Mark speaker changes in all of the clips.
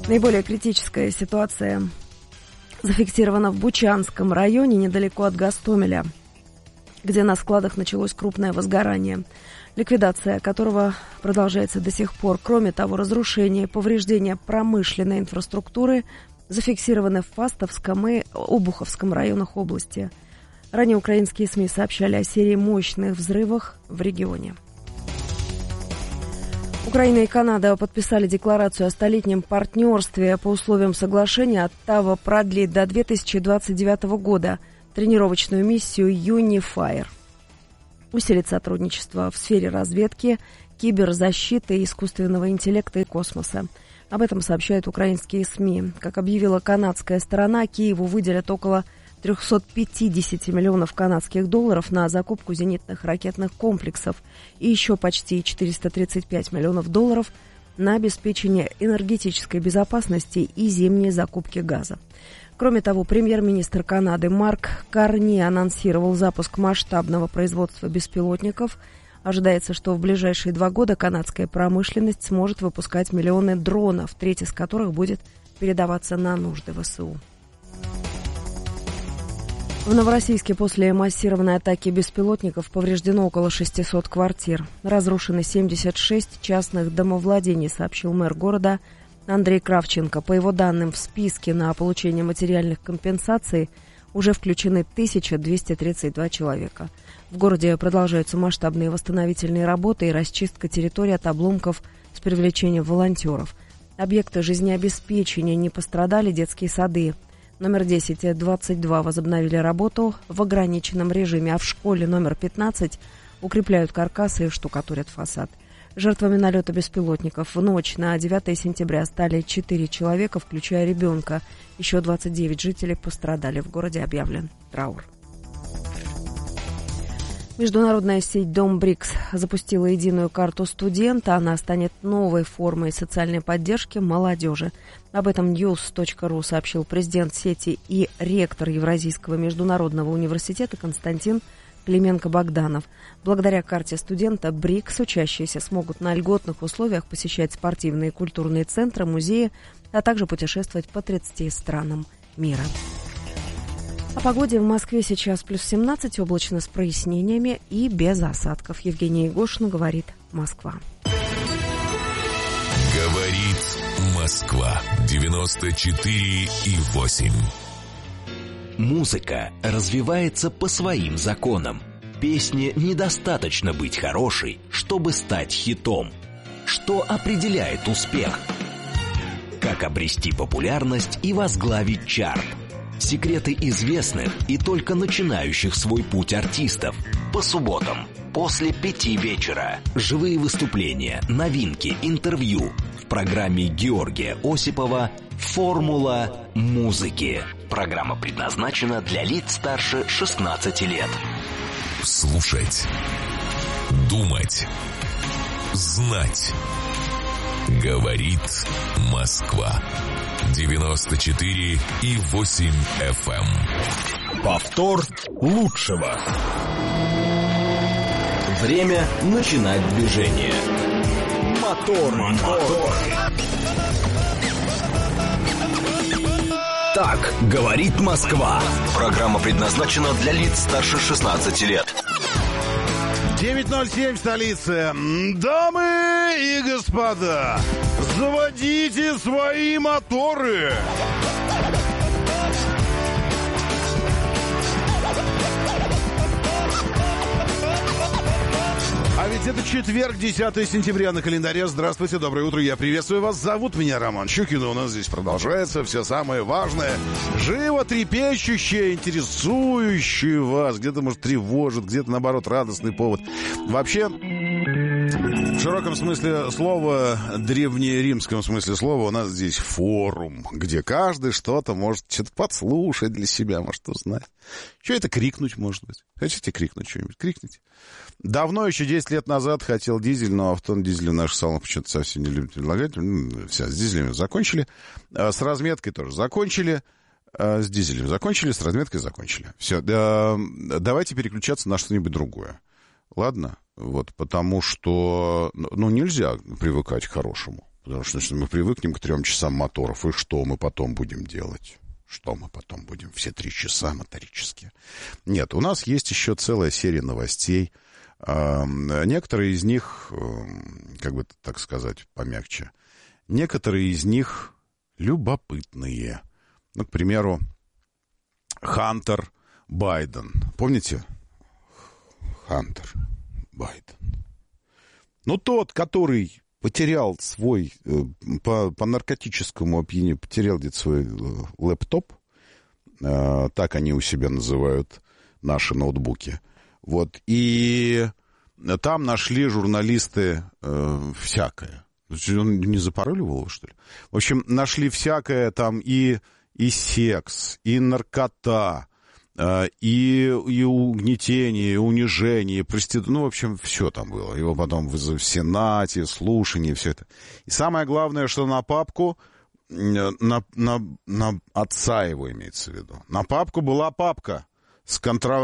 Speaker 1: Наиболее критическая ситуация зафиксирована в Бучанском районе, недалеко от Гостомеля, где на складах началось крупное возгорание, ликвидация которого продолжается до сих пор. Кроме того, разрушение и повреждения промышленной инфраструктуры зафиксированы в Фастовском и Обуховском районах области. Ранее украинские СМИ сообщали о серии мощных взрывов в регионе. Украина и Канада подписали декларацию о столетнем партнерстве. По условиям соглашения Оттава продлит до 2029 года тренировочную миссию «Юнифайр». Усилит сотрудничество в сфере разведки, киберзащиты, искусственного интеллекта и космоса. Об этом сообщают украинские СМИ. Как объявила канадская сторона, Киеву выделят около 350 миллионов канадских долларов на закупку зенитных ракетных комплексов и еще почти 435 миллионов долларов на обеспечение энергетической безопасности и зимние закупки газа. Кроме того, премьер-министр Канады Марк Карни анонсировал запуск масштабного производства беспилотников. Ожидается, что в ближайшие 2 года канадская промышленность сможет выпускать миллионы дронов, треть из которых будет передаваться на нужды ВСУ. В Новороссийске после массированной атаки беспилотников повреждено около 600 квартир. Разрушены 76 частных домовладений, сообщил мэр города Андрей Кравченко. По его данным, в списке на получение материальных компенсаций уже включены 1232 человека. В городе продолжаются масштабные восстановительные работы и расчистка территории от обломков с привлечением волонтеров. Объекты жизнеобеспечения не пострадали, детские сады номер 10 и 22 возобновили работу в ограниченном режиме, а в школе номер 15 укрепляют каркасы и штукатурят фасад. Жертвами налета беспилотников в ночь на 9 сентября стали 4 человека, включая ребенка. Еще 29 жителей пострадали. В городе объявлен траур. Международная сеть Дом БРИКС запустила единую карту студента. Она станет новой формой социальной поддержки молодежи. Об этом news.ru сообщил президент сети и ректор Евразийского международного университета Константин Клименко-Богданов. Благодаря карте студента БРИКС учащиеся смогут на льготных условиях посещать спортивные и культурные центры, музеи, а также путешествовать по 30 странам мира. О погоде в Москве сейчас плюс 17, облачно с прояснениями и без осадков. Евгения Егошина говорит «Москва».
Speaker 2: Говорит Москва. 94,8.
Speaker 3: Музыка развивается по своим законам. Песне недостаточно быть хорошей, чтобы стать хитом. Что определяет успех? Как обрести популярность и возглавить чарт? Секреты известных и только начинающих свой путь артистов. По субботам после 5 вечера. Живые выступления, новинки, интервью. В программе Георгия Осипова «Формула музыки». Программа предназначена для лиц старше 16 лет.
Speaker 2: Слушать, думать, знать. Говорит Москва. 94,8 FM.
Speaker 4: Повтор лучшего.
Speaker 3: Время начинать движение.
Speaker 4: Мотор. Так говорит Москва.
Speaker 3: Программа предназначена для лиц старше 16 лет.
Speaker 5: 9:07 в столице. Дамы и господа, заводите свои моторы. А ведь это четверг, 10 сентября на календаре. Здравствуйте, доброе утро, я приветствую вас. Зовут меня Роман Щукин, у нас здесь продолжается все самое важное, животрепещущее, интересующее вас. Где-то, может, тревожит, где-то, наоборот, радостный повод. Вообще, в широком смысле слова, древнеримском смысле слова, у нас здесь форум, где каждый что-то может что-то подслушать для себя, может узнать. Что это крикнуть, может быть? Хотите крикнуть что-нибудь? Крикните. Давно, еще 10 лет назад, хотел дизель, но автон дизеля в наших салонах почему-то совсем не любят предлагать. Все, с дизелями закончили. С разметкой тоже закончили. С дизелем закончили, с разметкой закончили. Все, давайте переключаться на что-нибудь другое. Ладно? Вот, потому что, нельзя привыкать к хорошему. Потому что если мы привыкнем к 3 часам моторов, и что мы потом будем делать? Что мы потом будем? Все 3 часа моторические. Нет, у нас есть еще целая серия новостей. Некоторые из них, как бы так сказать, помягче, некоторые из них любопытные. Ну, к примеру, Хантер Байден. Помните? Хантер Байден. Ну, тот, который потерял свой, по наркотическому опьянению, потерял где-то свой лэптоп. Так они у себя называют наши ноутбуки. Вот. И там нашли журналисты всякое. Он не запарыливал его, что ли? В общем, нашли всякое там и секс, и наркота, и угнетение, и унижение, и проституция. Ну, в общем, все там было. Его потом в Сенате, слушания, все это. И самое главное, что на папку, на отца его имеется в виду. На папку была папка с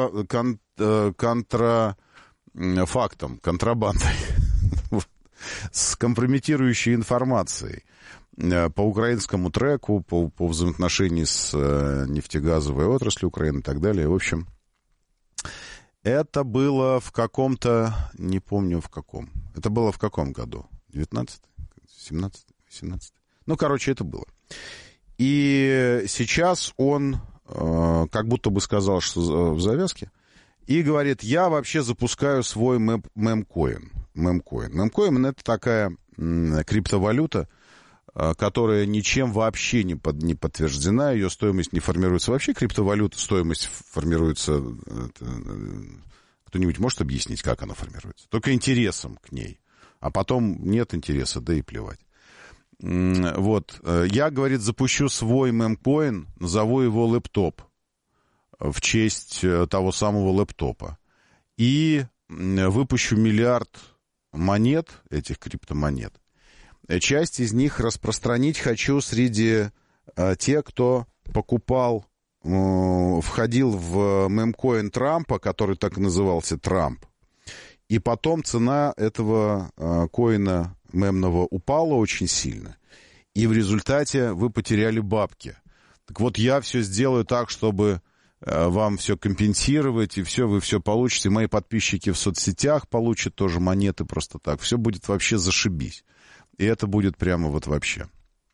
Speaker 5: контрафактом, контрабандой, с компрометирующей информацией по украинскому треку, по взаимоотношению с нефтегазовой отраслью Украины и так далее. В общем, это было в каком-то, не помню в каком. Это было в каком году? 19-й? 17-й? 18-й? Ну, короче, это было. И сейчас он как будто бы сказал, что в завязке, и говорит, я вообще запускаю свой мемкоин. Мемкоин — это такая криптовалюта, которая ничем вообще не подтверждена, ее стоимость не формируется. Вообще криптовалюта, стоимость формируется... Кто-нибудь может объяснить, как она формируется? Только интересом к ней. А потом нет интереса, да и плевать. Вот. Я, говорит, запущу свой мемкоин, назову его лэптоп в честь того самого лэптопа. И выпущу 1 миллиард монет, этих криптомонет. Часть из них распространить хочу среди тех, кто покупал, входил в мемкоин Трампа, который так и назывался Трамп. И потом цена этого коина мемного упала очень сильно. И в результате вы потеряли бабки. Так вот, я все сделаю так, чтобы вам все компенсировать, и все, вы все получите. Мои подписчики в соцсетях получат тоже монеты просто так. Все будет вообще зашибись. И это будет прямо вот вообще.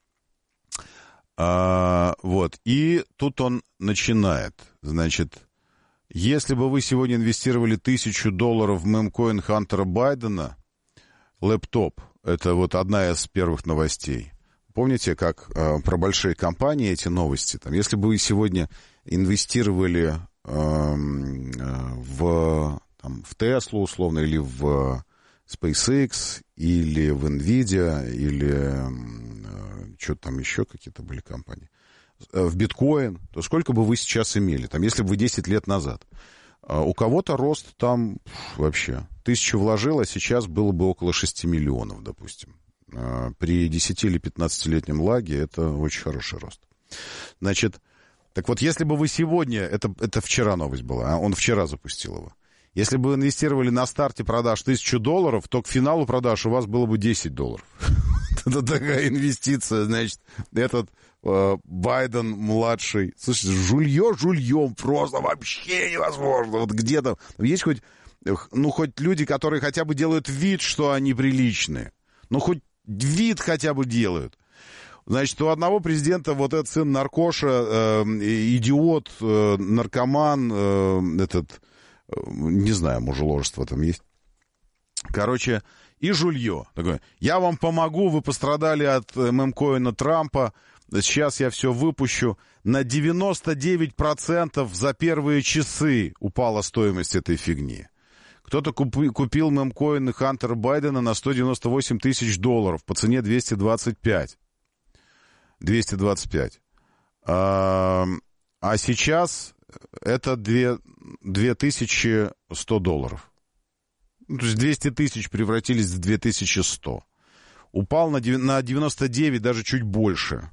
Speaker 5: Вот. И тут он начинает. Значит, если бы вы сегодня инвестировали $1000 в мемкоин Хантера Байдена, лэптоп, это вот одна из первых новостей. Помните, как про большие компании эти новости? Там, если бы вы сегодня инвестировали в Tesla, условно, или в SpaceX, или в NVIDIA, или что-то там еще какие-то были компании, в биткоин, то сколько бы вы сейчас имели, там, если бы вы 10 лет назад? У кого-то рост там вообще 1000 вложил, а сейчас было бы около 6 миллионов, допустим. При 10 или 15-летнем лаге это очень хороший рост. Значит, так вот, если бы вы сегодня, это вчера новость была, он вчера запустил его, если бы вы инвестировали на старте продаж $1000, то к финалу продаж у вас было бы $10. Это такая инвестиция, значит, этот Байден-младший. Слушайте, жульем просто вообще невозможно. Вот где-то есть хоть люди, которые хотя бы делают вид, что они приличные. Ну, хоть вид хотя бы делают. Значит, у одного президента вот этот сын наркоша, идиот, наркоман, не знаю, мужеложество там есть. Короче, и жулье. Такое, я вам помогу, вы пострадали от мемкоина Трампа, сейчас я все выпущу. На 99% за первые часы упала стоимость этой фигни. Кто-то купил мемкоины Хантера Байдена на $198 тысяч по цене 225. 225. А сейчас это $2100. То есть 200 тысяч превратились в 2100. Упал на 99, даже чуть больше.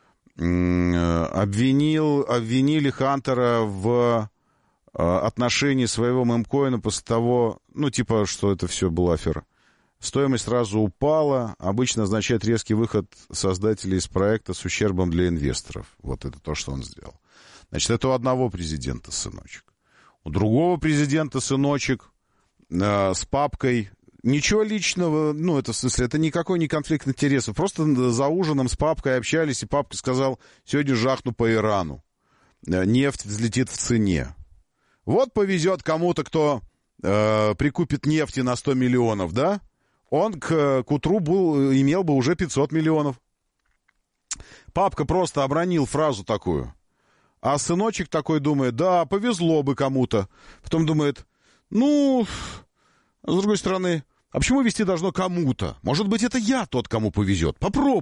Speaker 5: Обвинили Хантера в отношении своего мемкоина после того, что это все была афера. стоимость сразу упала. Обычно означает резкий выход создателей из проекта с ущербом для инвесторов. Вот это то, что он сделал. Значит, это у одного президента сыночек. У другого президента сыночек с папкой. Ничего личного, ну, это в смысле, это никакой не конфликт интересов. Просто за ужином с папкой общались, и папка сказал, сегодня жахну по Ирану. Нефть взлетит в цене. Вот повезет кому-то, кто прикупит нефти на 100 миллионов, да? Он к утру имел бы уже 500 миллионов. Папка просто обронил фразу такую. А сыночек такой думает, да, повезло бы кому-то. Потом думает, ну, с другой стороны, а почему везти должно кому-то? Может быть, это я тот, кому повезет. Попробуй.